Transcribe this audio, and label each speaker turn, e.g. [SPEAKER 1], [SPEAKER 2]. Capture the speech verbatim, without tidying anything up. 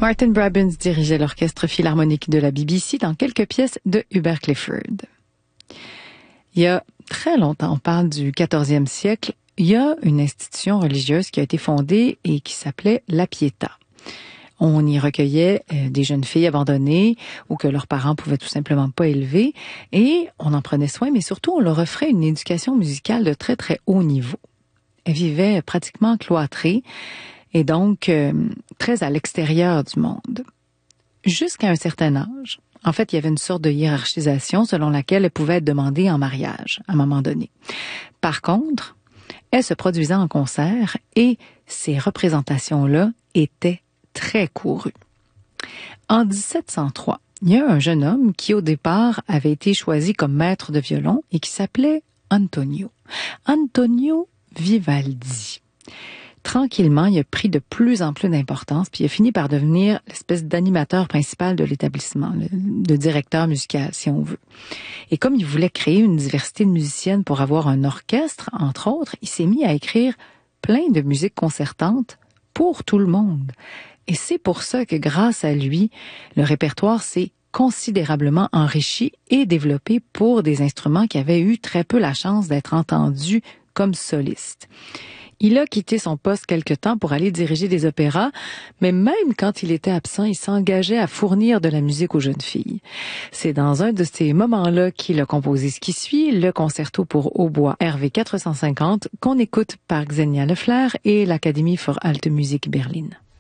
[SPEAKER 1] Martin Brabants dirigeait l'orchestre philharmonique de la B B C dans quelques pièces de Hubert Clifford. Il y a très longtemps, on parle du quatorzième siècle, il y a une institution religieuse qui a été fondée et qui s'appelait la Pietà. On y recueillait des jeunes filles abandonnées ou que leurs parents pouvaient tout simplement pas élever et on en prenait soin, mais surtout on leur offrait une éducation musicale de très très haut niveau. Elles vivaient pratiquement cloîtrées et donc euh, très à l'extérieur du monde. Jusqu'à un certain âge, en fait, il y avait une sorte de hiérarchisation selon laquelle elles pouvaient être demandées en mariage à un moment donné. Par contre, elles se produisaient en concert et ces représentations-là étaient très courues. En dix-sept cent trois, il y a un jeune homme qui au départ avait été choisi comme maître de violon et qui s'appelait Antonio. Antonio Vivaldi. Tranquillement, il a pris de plus en plus d'importance, puis il a fini par devenir l'espèce d'animateur principal de l'établissement, le, le directeur musical, si on veut. Et comme il voulait créer une diversité de musiciennes pour avoir un orchestre, entre autres, il s'est mis à écrire plein de musique concertante pour tout le monde. Et c'est pour ça que grâce à lui, le répertoire s'est considérablement enrichi et développé pour des instruments qui avaient eu très peu la chance d'être entendus comme solistes. Il a quitté son poste quelque temps pour aller diriger des opéras, mais même quand il était absent, il s'engageait à fournir de la musique aux jeunes filles. C'est dans un de ces moments-là qu'il a composé ce qui suit, le concerto pour hautbois R V quatre cent cinquante, qu'on écoute par Xenia Lefler et l'Académie für Alte Musik Berlin.